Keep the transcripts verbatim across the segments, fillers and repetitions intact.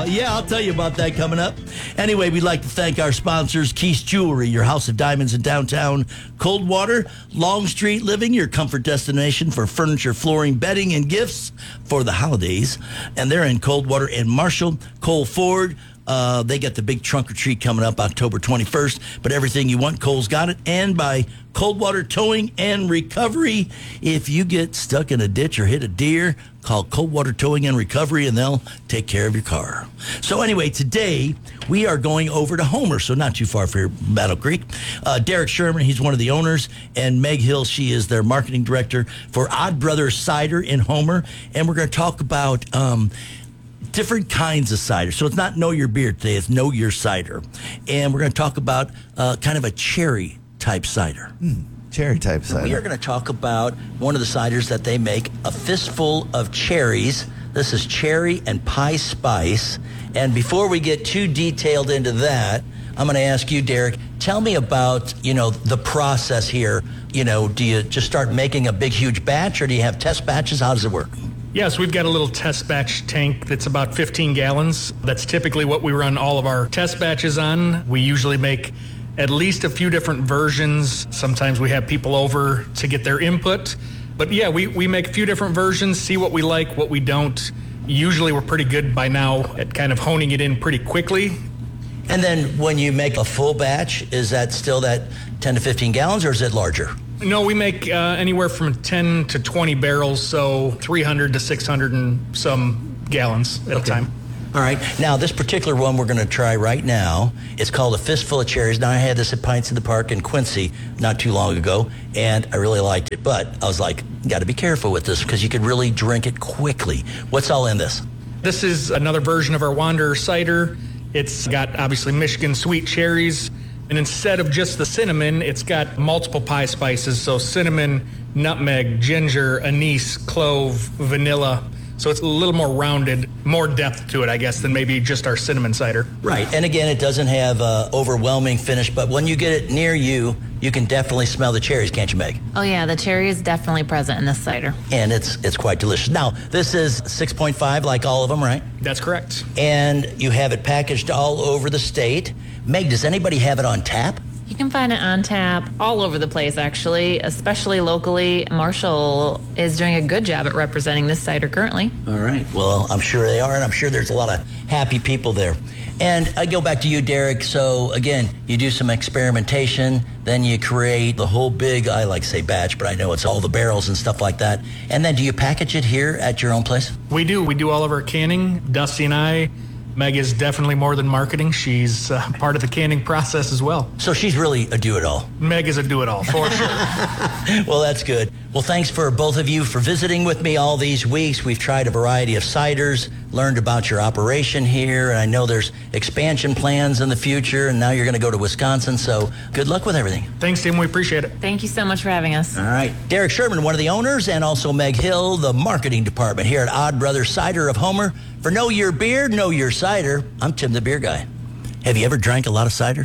yeah, I'll tell you about that coming up. Anyway, we'd like to thank our sponsors, Keith's Jewelry, your house of diamonds in downtown Coldwater, Long Street Living, your comfort destination for furniture, flooring, bedding, and gifts for the holidays. And they're in Coldwater and Marshall. Cole Ford, uh, they got the big trunk or treat coming up October twenty-first. But everything you want, Cole's got it. And by Coldwater Towing and Recovery. If you get stuck in a ditch or hit a deer, call Coldwater Towing and Recovery, and they'll take care of your car. So anyway, today we are going over to Homer, so not too far from Battle Creek. Uh, Derek Sherman, he's one of the owners, and Meg Hill, she is their marketing director for Odd Brothers Cider in Homer. And we're going to talk about um, different kinds of cider. So it's not Know Your Beer today, it's Know Your Cider. And we're going to talk about uh, kind of a cherry type cider. Mm, cherry type cider. We are going to talk about one of the ciders that they make, a fistful of cherries. This is cherry and pie spice. And before we get too detailed into that, I'm going to ask you, Derek, tell me about, you know, the process here. You know, do you just start making a big, huge batch, or do you have test batches? How does it work? Yes, we've got a little test batch tank that's about fifteen gallons. That's typically what we run all of our test batches on. We usually make at least a few different versions. Sometimes we have people over to get their input. But yeah, we, we make a few different versions, see what we like, what we don't. Usually we're pretty good by now at kind of honing it in pretty quickly. And then when you make a full batch, is that still that ten to fifteen gallons, or is it larger? No, we make uh, anywhere from ten to twenty barrels, so three hundred to six hundred and some gallons at okay. a time. All right. Now, this particular one we're going to try right now, it's called a Fistful of Cherries. Now, I had this at Pints in the Park in Quincy not too long ago, and I really liked it. But I was like, got to be careful with this because you could really drink it quickly. What's all in this? This is another version of our Wanderer cider. It's got, obviously, Michigan sweet cherries. And instead of just the cinnamon, it's got multiple pie spices. So cinnamon, nutmeg, ginger, anise, clove, vanilla. So it's a little more rounded, more depth to it, I guess, than maybe just our cinnamon cider. Right. And again, it doesn't have uh, overwhelming finish, but when you get it near you, you can definitely smell the cherries, can't you, Meg? Oh, yeah. The cherry is definitely present in this cider. And it's it's quite delicious. Now, this is six point five like all of them, right? That's correct. And you have it packaged all over the state. Meg, does anybody have it on tap? You can find it on tap all over the place, actually, especially locally. Marshall is doing a good job at representing this cider currently. All right. Well, I'm sure they are, and I'm sure there's a lot of happy people there. And I go back to you, Derek. So, again, you do some experimentation, then you create the whole big, I like to say batch, but I know it's all the barrels and stuff like that. And then do you package it here at your own place? We do. We do all of our canning. Dusty and I. Meg is definitely more than marketing. She's uh, part of the canning process as well. So she's really a do-it-all. Meg is a do-it-all, for sure. Well, that's good. Well, thanks for both of you for visiting with me all these weeks. We've tried a variety of ciders, learned about your operation here, and I know there's expansion plans in the future, and now you're going to go to Wisconsin, so good luck with everything. Thanks, Tim. We appreciate it. Thank you so much for having us. All right. Derek Sherman, one of the owners, and also Meg Hill, the marketing department here at Odd Brothers Cider of Homer. For Know Your Beer, Know Your Cider, I'm Tim the Beer Guy. Have you ever drank a lot of cider?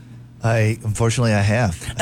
I, unfortunately, I have.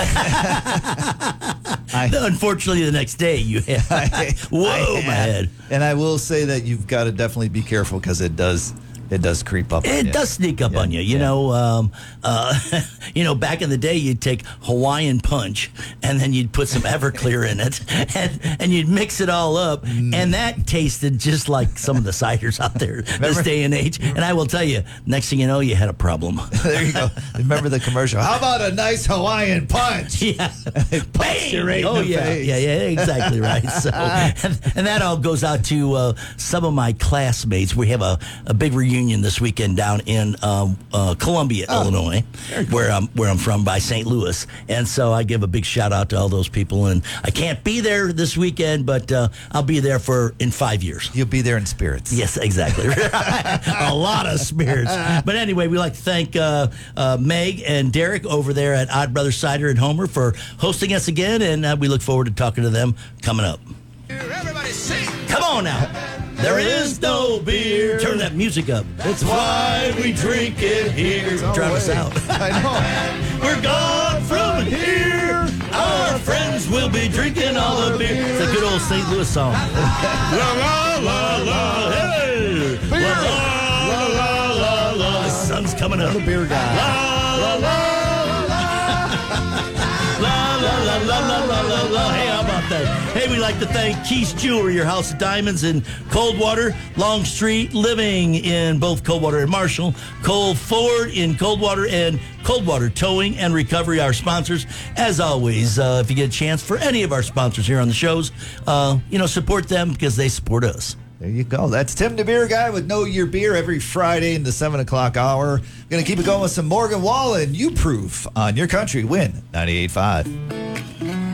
I, Unfortunately, the next day you have. I, Whoa, I my head. And I will say that you've got to definitely be careful because it does it does creep up on It you. does sneak up Yeah, on you. You yeah. know, um, uh, you know, back in the day, you'd take Hawaiian Punch, and then you'd put some Everclear in it, and, and you'd mix it all up, mm. and that tasted just like some of the ciders out there Remember? this day and age. And I will tell you, next thing you know, you had a problem. There you go. Remember the commercial? How about a nice Hawaiian punch? Yeah. Punch you right oh, in the yeah. face. Yeah, yeah, exactly right. So, and, and that all goes out to uh, some of my classmates. We have a, a big reunion this weekend down in um, uh, Columbia, oh, Illinois, cool. where I'm where I'm from, by Saint Louis. And so I give a big shout out to all those people. And I can't be there this weekend, but uh, I'll be there for in five years. You'll be there in spirits. Yes, exactly. A lot of spirits. But anyway, we'd like to thank uh, uh, Meg and Derek over there at Odd Brothers Cider in Homer for hosting us again, and uh, we look forward to talking to them coming up. Everybody sing! Come on now. There is no beer. Turn that music up. That's why we drink it here. Drive us out. I know. We're gone from here. Our friends will be drinking all the beer. It's a good old Saint Louis song. La la la la. Hey. La la la la. coming up. The beer guy. La, la, la. La, la, la, la, la, la, la, la. Hey, how about that? Hey, we'd like to thank Keith's Jewelry, your house of diamonds in Coldwater, Longstreet Living in both Coldwater and Marshall, Cole Ford in Coldwater, and Coldwater Towing and Recovery, our sponsors. As always, uh, if you get a chance for any of our sponsors here on the shows, uh, you know, support them because they support us. There you go. That's Tim the Beer Guy with Know Your Beer every Friday in the seven o'clock hour. Going to keep it going with some Morgan Wallen. You Proof on your country. Win ninety-eight point five.